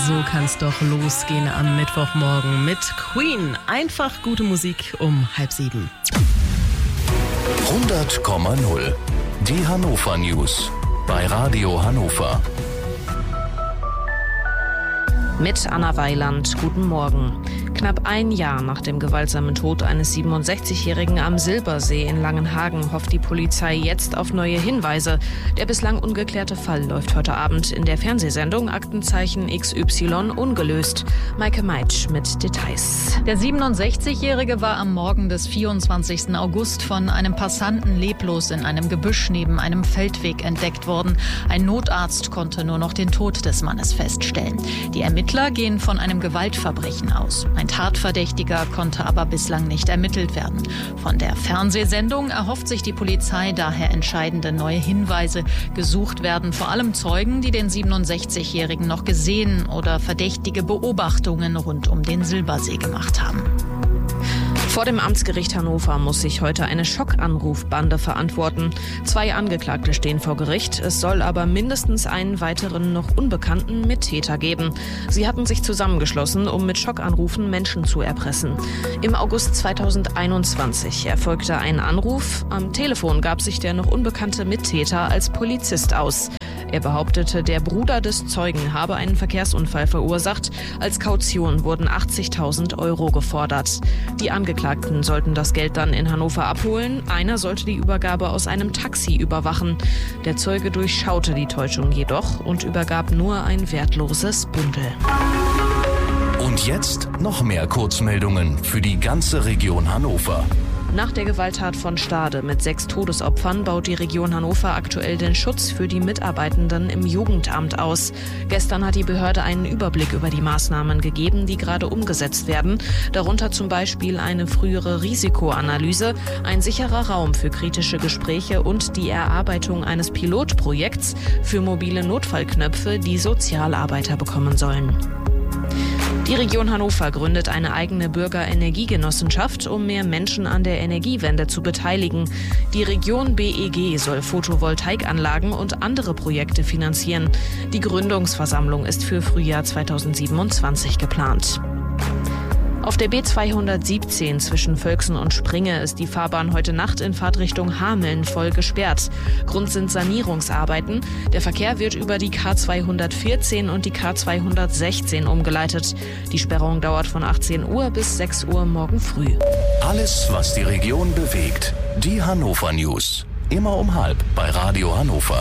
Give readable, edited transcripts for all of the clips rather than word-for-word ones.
So kann's doch losgehen am Mittwochmorgen mit Queen. Einfach gute Musik um 6:30. 100,0. Die Hannover News bei Radio Hannover. Mit Anna Weiland, guten Morgen. Knapp ein Jahr nach dem gewaltsamen Tod eines 67-Jährigen am Silbersee in Langenhagen hofft die Polizei jetzt auf neue Hinweise. Der bislang ungeklärte Fall läuft heute Abend in der Fernsehsendung Aktenzeichen XY ungelöst. Maike Meitsch mit Details. Der 67-Jährige war am Morgen des 24. August von einem Passanten leblos in einem Gebüsch neben einem Feldweg entdeckt worden. Ein Notarzt konnte nur noch den Tod des Mannes feststellen. Die Ermittler gehen von einem Gewaltverbrechen aus. Ein Tatverdächtiger konnte aber bislang nicht ermittelt werden. Von der Fernsehsendung erhofft sich die Polizei daher entscheidende neue Hinweise. Gesucht werden vor allem Zeugen, die den 67-Jährigen noch gesehen oder verdächtige Beobachtungen rund um den Silbersee gemacht haben. Vor dem Amtsgericht Hannover muss sich heute eine Schockanrufbande verantworten. 2 Angeklagte stehen vor Gericht. Es soll aber mindestens einen weiteren noch unbekannten Mittäter geben. Sie hatten sich zusammengeschlossen, um mit Schockanrufen Menschen zu erpressen. Im August 2021 erfolgte ein Anruf. Am Telefon gab sich der noch unbekannte Mittäter als Polizist aus. Er behauptete, der Bruder des Zeugen habe einen Verkehrsunfall verursacht. Als Kaution wurden 80.000 € gefordert. Die Angeklagten sollten das Geld dann in Hannover abholen. Einer sollte die Übergabe aus einem Taxi überwachen. Der Zeuge durchschaute die Täuschung jedoch und übergab nur ein wertloses Bündel. Und jetzt noch mehr Kurzmeldungen für die ganze Region Hannover. Nach der Gewalttat von Stade mit 6 Todesopfern baut die Region Hannover aktuell den Schutz für die Mitarbeitenden im Jugendamt aus. Gestern hat die Behörde einen Überblick über die Maßnahmen gegeben, die gerade umgesetzt werden. Darunter zum Beispiel eine frühere Risikoanalyse, ein sicherer Raum für kritische Gespräche und die Erarbeitung eines Pilotprojekts für mobile Notfallknöpfe, die Sozialarbeiter bekommen sollen. Die Region Hannover gründet eine eigene Bürgerenergiegenossenschaft, um mehr Menschen an der Energiewende zu beteiligen. Die Region BEG soll Photovoltaikanlagen und andere Projekte finanzieren. Die Gründungsversammlung ist für Frühjahr 2027 geplant. Auf der B217 zwischen Völksen und Springe ist die Fahrbahn heute Nacht in Fahrtrichtung Hameln voll gesperrt. Grund sind Sanierungsarbeiten. Der Verkehr wird über die K214 und die K216 umgeleitet. Die Sperrung dauert von 18 Uhr bis 6 Uhr morgen früh. Alles, was die Region bewegt. Die Hannover News. Immer um 12:30 bei Radio Hannover.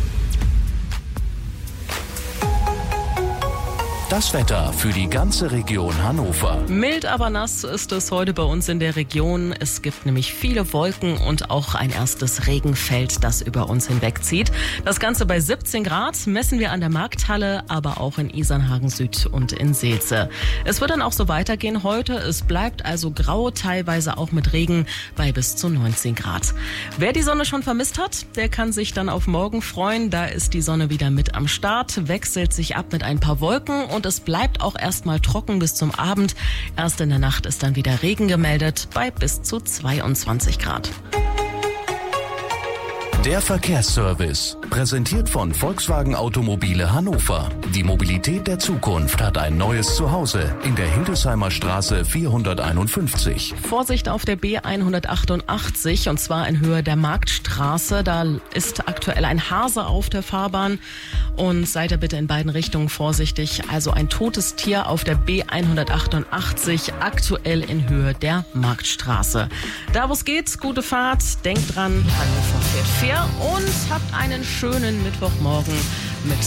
Das Wetter für die ganze Region Hannover. Mild, aber nass ist es heute bei uns in der Region. Es gibt nämlich viele Wolken und auch ein erstes Regenfeld, das über uns hinwegzieht. Das Ganze bei 17 Grad messen wir an der Markthalle, aber auch in Isernhagen Süd und in Seelze. Es wird dann auch so weitergehen heute. Es bleibt also grau, teilweise auch mit Regen bei bis zu 19 Grad. Wer die Sonne schon vermisst hat, der kann sich dann auf morgen freuen. Da ist die Sonne wieder mit am Start, wechselt sich ab mit ein paar Wolken und es bleibt auch erstmal trocken bis zum Abend. Erst in der Nacht ist dann wieder Regen gemeldet bei bis zu 22 Grad. Der Verkehrsservice, präsentiert von Volkswagen Automobile Hannover. Die Mobilität der Zukunft hat ein neues Zuhause in der Hildesheimer Straße 451. Vorsicht auf der B188 und zwar in Höhe der Marktstraße. Da ist aktuell ein Hase auf der Fahrbahn und seid ihr bitte in beiden Richtungen vorsichtig. Also ein totes Tier auf der B188 aktuell in Höhe der Marktstraße. Da wo es geht, gute Fahrt. Denkt dran, Hannover fährt fair und habt einen schönen Mittwochmorgen mit